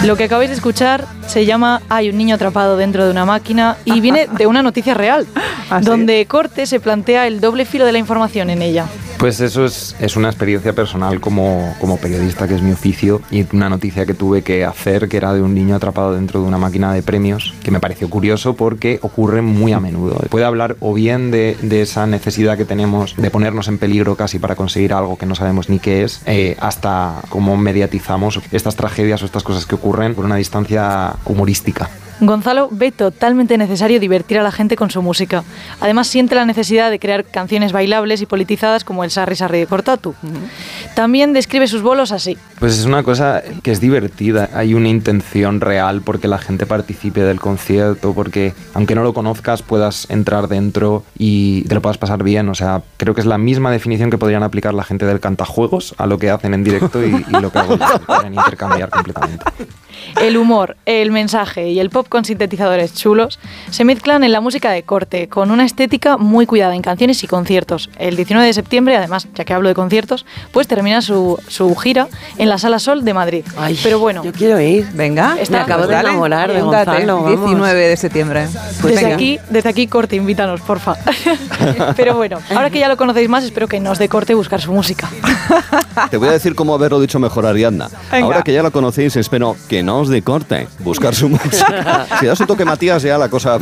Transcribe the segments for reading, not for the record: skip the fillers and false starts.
Lo que acabáis de escuchar se llama Hay un niño atrapado dentro de una máquina y viene de una noticia real, donde Corte se plantea el doble filo de la información en ella. Pues eso es una experiencia personal como periodista, que es mi oficio, y una noticia que tuve que hacer, que era de un niño atrapado dentro de una máquina de premios, que me pareció curioso porque ocurre muy a menudo. Puede hablar o bien de esa necesidad que tenemos de ponernos en peligro casi para conseguir algo que no sabemos ni qué es, hasta cómo mediatizamos estas tragedias o estas cosas que ocurren por una distancia humorística. Gonzalo ve totalmente necesario divertir a la gente con su música. Además, siente la necesidad de crear canciones bailables y politizadas como el Sarri Sarri de Cortatu. También describe sus bolos así. Pues es una cosa que es divertida. Hay una intención real porque la gente participe del concierto, porque aunque no lo conozcas puedas entrar dentro y te lo puedas pasar bien. O sea, creo que es la misma definición que podrían aplicar la gente del cantajuegos a lo que hacen en directo y lo que hago yo. Podrían intercambiar completamente. El humor, el mensaje y el pop con sintetizadores chulos se mezclan en la música de Corte, con una estética muy cuidada en canciones y conciertos. El 19 de septiembre, además, ya que hablo de conciertos, pues termina su gira en la Sala Sol de Madrid. Ay, pero bueno, yo quiero ir. Venga, me acabo de enamorar de Gonzalo. 19 de septiembre. Pues desde aquí, Corte, invítanos, porfa. Pero bueno, ahora que ya lo conocéis más, espero que nos dé Corte buscar su música. Te voy a decir cómo haberlo dicho mejor, Ariadna. Venga. Ahora que ya la conocéis, espero que no os dé Corte buscar su música. Si das un toque Matías, ya la cosa...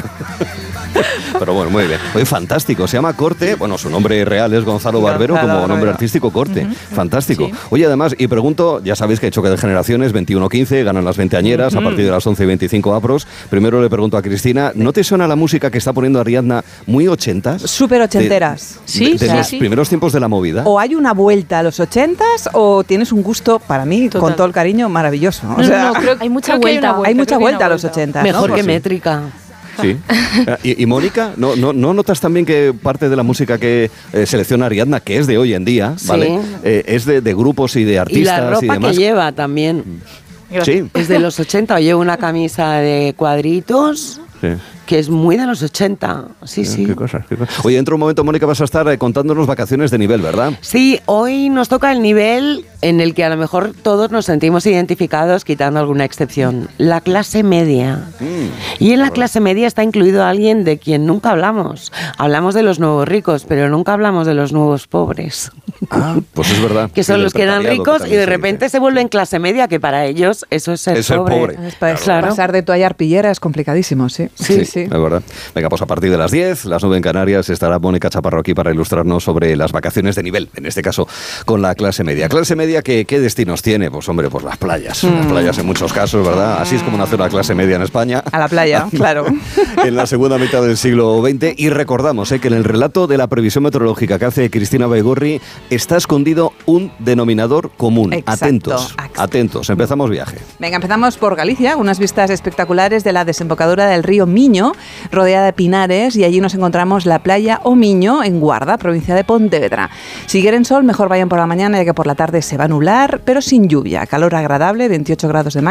Pero bueno, muy bien. Oye, fantástico. Se llama Corte. Bueno, su nombre real es Gonzalo Barbero, como nombre artístico Corte. Fantástico. Sí. Oye, además, y pregunto, ya sabéis que hay choque de generaciones, 21-15, ganan las veinteañeras, a partir de las 11:25 apros. Primero le pregunto a Cristina, ¿no te suena la música que está poniendo Ariadna muy ochentas? Súper ochenteras. De los primeros tiempos de la movida. O hay una vuelta a los 80s o tienes un gusto, para mí, Total. con todo el cariño, maravilloso. O sea, hay mucha vuelta. hay mucha vuelta a los 80s. Mejor ¿no? que Sí. métrica. Sí. ¿Y Mónica? ¿No notas también que parte de la música que selecciona Ariadna, que es de hoy en día, ¿vale? Es de grupos y de Y artistas la ropa demás? que lleva también. Sí. Es de los 80. Llevo una camisa de cuadritos Sí. que es muy de los 80. Sí, sí. Qué cosas, qué cosas. Oye, dentro de un momento, Mónica, vas a estar contándonos vacaciones de nivel, ¿verdad? Sí, hoy nos toca el nivel en el que a lo mejor todos nos sentimos identificados, quitando alguna excepción. La clase media. Y en la clase media está incluido alguien de quien nunca hablamos. Hablamos de los nuevos ricos, pero nunca hablamos de los nuevos pobres. Ah, pues es verdad. Que son Y los que eran precariado, ricos que y de también se repente dice. se vuelven clase media, que para ellos eso es ser Es ser pobre. Claro. Pasar de toalla a arpillera es complicadísimo, sí. Sí, es verdad. Venga, pues a partir de las 10, las 9 en Canarias, estará Mónica Chaparro aquí para ilustrarnos sobre las vacaciones de nivel, en este caso con la clase media. Clase media, ¿qué destinos tiene? Pues hombre, pues las playas. Las playas en muchos casos, ¿verdad? Así es como nació la clase media en España. A la playa, claro. En la segunda mitad del siglo XX. Y recordamos que en el relato de la previsión meteorológica que hace Cristina Baigorri está escondido un denominador común. Exacto. Atentos, atentos. Empezamos viaje. Venga, empezamos por Galicia, unas vistas espectaculares de la desembocadura del río Miño, rodeada de pinares, y allí nos encontramos la playa O Miño, en Guarda, provincia de Pontevedra. Si quieren sol, mejor vayan por la mañana, ya que por la tarde se va a nublar, pero sin lluvia. Calor agradable, 28 grados de máxima.